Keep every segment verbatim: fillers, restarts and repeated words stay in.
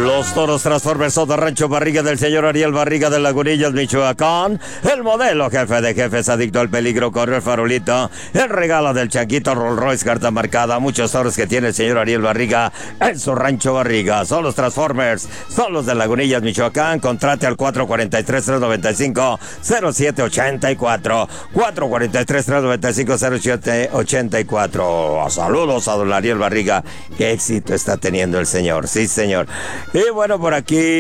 Los toros Transformers son de Rancho Barriga del señor Ariel Barriga de Lagunillas, Michoacán. El modelo jefe de jefes, adicto al peligro, corrió el farolito. El regalo del chanquito Rolls Royce, carta marcada. Muchos toros que tiene el señor Ariel Barriga en su Rancho Barriga. Son los Transformers, son los de Lagunillas, Michoacán. Contrate al cuatro cuatro tres, tres nueve cinco, cero siete ocho cuatro. cuatro cuatro tres, tres nueve cinco, cero siete ocho cuatro. Saludos a don Ariel Barriga. Qué éxito está teniendo el señor. Sí, señor. Y bueno, por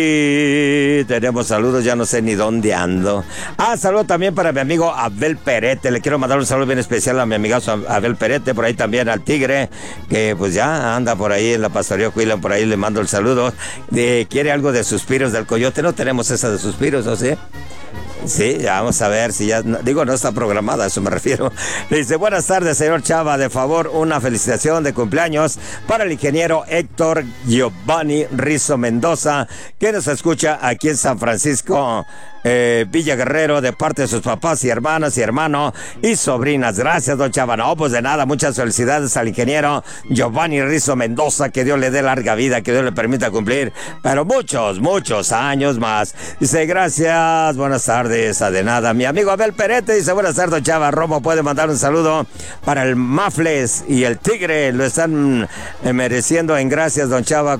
aquí tenemos saludos, ya no sé ni dónde ando. Ah, saludo también para mi amigo Abel Perete. Le quiero mandar un saludo bien especial a mi amigazo Abel Perete, por ahí también al Tigre, que pues ya anda por ahí en la pastoría Huilan, por ahí le mando el saludo. De, ¿quiere algo de Suspiros del Coyote? No tenemos esa de Suspiros, ¿o sí? Sí, ya vamos a ver si ya, digo, no está programada, a eso me refiero. Le dice, buenas tardes, señor Chava, de favor, una felicitación de cumpleaños para el ingeniero Héctor Giovanni Rizo Mendoza, que nos escucha aquí en San Francisco, eh, Villa Guerrero, de parte de sus papás y hermanas y hermanos y sobrinas. Gracias, don Chava. No, pues de nada, muchas felicidades al ingeniero Giovanni Rizo Mendoza, que Dios le dé larga vida, que Dios le permita cumplir, pero muchos, muchos años más. Dice, gracias, buenas tardes, a de nada. Mi amigo Abel Perete dice, buenas tardes, don Chava. Romo puede mandar un saludo para el Mafles y el Tigre, lo están eh, mereciendo en gracias, don Chava.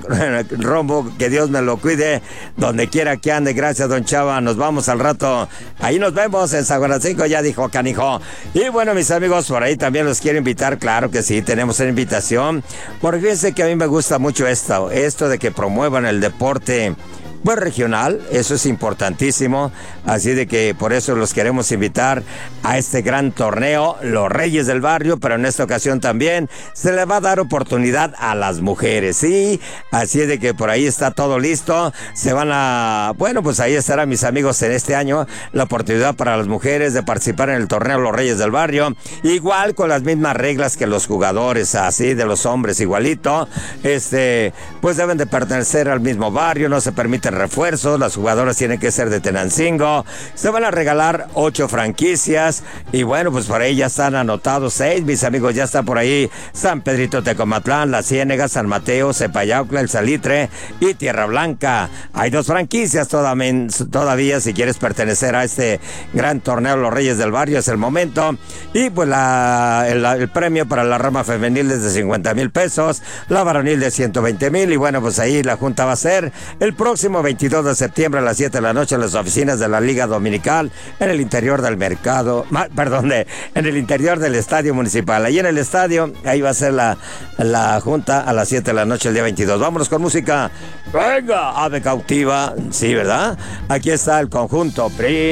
Romo, que Dios me lo cuide, donde quiera que ande. Gracias, don Chava. Nos vamos al rato. Ahí nos vemos en San Francisco, ya dijo canijo. Y bueno, mis amigos, por ahí también los quiero invitar. Claro que sí, tenemos una invitación. Porque fíjense que a mí me gusta mucho esto, esto de que promuevan el deporte pues regional, eso es importantísimo, así de que por eso los queremos invitar a este gran torneo, los Reyes del Barrio, pero en esta ocasión también se le va a dar oportunidad a las mujeres, sí, así de que por ahí está todo listo, se van a, bueno, pues ahí estarán mis amigos en este año, la oportunidad para las mujeres de participar en el torneo Los Reyes del Barrio, igual con las mismas reglas que los jugadores, así de los hombres igualito, este, pues deben de pertenecer al mismo barrio, no se permite refuerzos, las jugadoras tienen que ser de Tenancingo, se van a regalar ocho franquicias y bueno, pues por ahí ya están anotados seis, mis amigos, ya está por ahí San Pedrito Tecomatlán, La Ciénega, San Mateo, Cepayaucla, El Salitre y Tierra Blanca. Hay dos franquicias todavía, todavía si quieres pertenecer a este gran torneo Los Reyes del Barrio, es el momento. Y pues la, el, el premio para la rama femenil es de cincuenta mil pesos, la varonil de ciento veinte mil y bueno, pues ahí la junta va a ser el próximo veintidós de septiembre a las siete de la noche en las oficinas de la Liga Dominical en el interior del mercado, perdón, de, en el interior del estadio municipal. Ahí en el estadio, ahí va a ser la, la junta a las siete de la noche el día veintidós. Vámonos con música. Venga, ave cautiva. Sí, ¿verdad? Aquí está el conjunto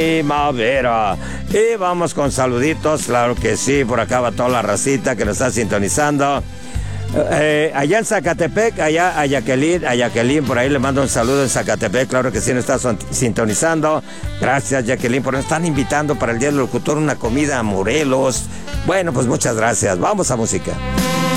Primavera. Y vamos con saluditos, claro que sí. Por acá va toda la racita que nos está sintonizando. Eh, allá en Zacatepec, allá a Jacqueline, a Jacqueline, por ahí le mando un saludo en Zacatepec, claro que sí nos está son, sintonizando. Gracias, Jacqueline, por nos están invitando para el Día del Locutor una comida a Morelos. Bueno, pues muchas gracias. Vamos a música.